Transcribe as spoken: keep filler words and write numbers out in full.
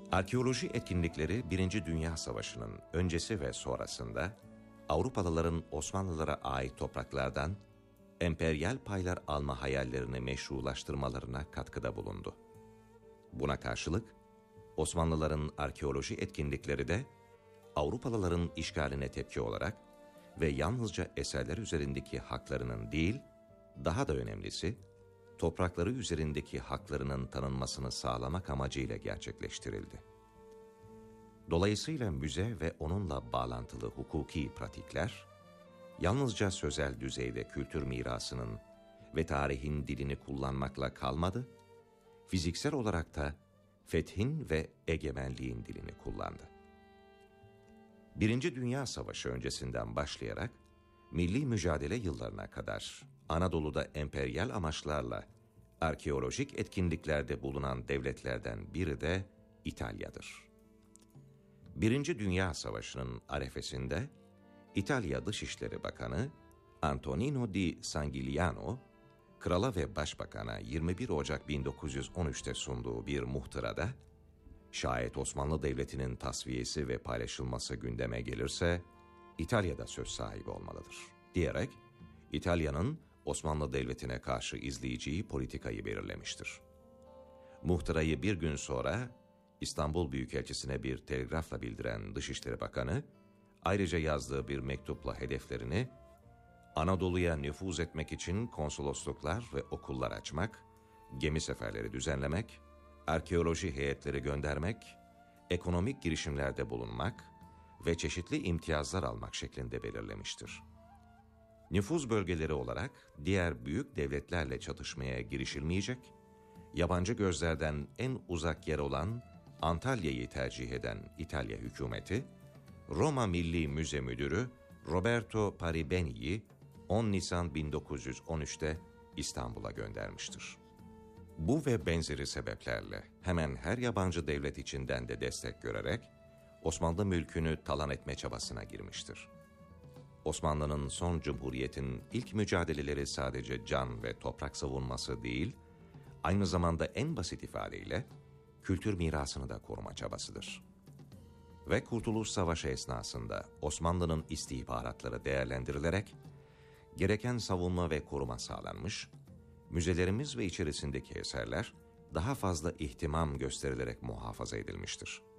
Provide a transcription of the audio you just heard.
Arkeoloji etkinlikleri Birinci Dünya Savaşı'nın öncesi ve sonrasında Avrupalıların Osmanlılara ait topraklardan emperyal paylar alma hayallerini meşrulaştırmalarına katkıda bulundu. Buna karşılık Osmanlıların arkeoloji etkinlikleri de Avrupalıların işgaline tepki olarak ve yalnızca eserler üzerindeki haklarının değil, daha da önemlisi, toprakları üzerindeki haklarının tanınmasını sağlamak amacıyla gerçekleştirildi. Dolayısıyla müze ve onunla bağlantılı hukuki pratikler, yalnızca sözel düzeyde kültür mirasının ve tarihin dilini kullanmakla kalmadı, fiziksel olarak da fethin ve egemenliğin dilini kullandı. Birinci Dünya Savaşı öncesinden başlayarak, milli mücadele yıllarına kadar Anadolu'da emperyal amaçlarla arkeolojik etkinliklerde bulunan devletlerden biri de İtalya'dır. Birinci Dünya Savaşı'nın arefesinde İtalya Dışişleri Bakanı Antonino di Sangiuliano, Krala ve Başbakan'a yirmi bir Ocak bin dokuz yüz on üç'te sunduğu bir muhtırada, şayet Osmanlı Devleti'nin tasfiyesi ve paylaşılması gündeme gelirse, İtalya'da söz sahibi olmalıdır, diyerek İtalya'nın Osmanlı Devleti'ne karşı izleyeceği politikayı belirlemiştir. Muhtırayı bir gün sonra İstanbul Büyükelçisi'ne bir telgrafla bildiren Dışişleri Bakanı, ayrıca yazdığı bir mektupla hedeflerini Anadolu'ya nüfuz etmek için konsolosluklar ve okullar açmak, gemi seferleri düzenlemek, arkeoloji heyetleri göndermek, ekonomik girişimlerde bulunmak ve çeşitli imtiyazlar almak şeklinde belirlemiştir. Nüfuz bölgeleri olarak diğer büyük devletlerle çatışmaya girişilmeyecek, yabancı gözlerden en uzak yer olan Antalya'yı tercih eden İtalya hükümeti, Roma Milli Müze Müdürü Roberto Paribeni'yi on Nisan bin dokuz yüz on üç'te İstanbul'a göndermiştir. Bu ve benzeri sebeplerle hemen her yabancı devlet içinden de destek görerek Osmanlı mülkünü talan etme çabasına girmiştir. Osmanlı'nın son cumhuriyetin ilk mücadeleleri sadece can ve toprak savunması değil, aynı zamanda en basit ifadeyle kültür mirasını da koruma çabasıdır. Ve Kurtuluş Savaşı esnasında Osmanlı'nın istihbaratları değerlendirilerek gereken savunma ve koruma sağlanmış, müzelerimiz ve içerisindeki eserler daha fazla ihtimam gösterilerek muhafaza edilmiştir.